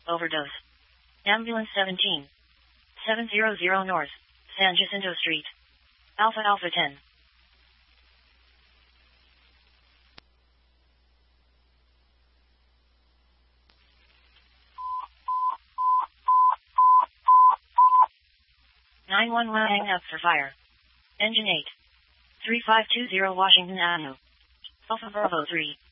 overdose. Ambulance 17. 700 North, San Jacinto Street. Alpha Alpha 10. Hang up for fire. Engine 8. 3520 Washington Avenue. Alpha Bravo 3.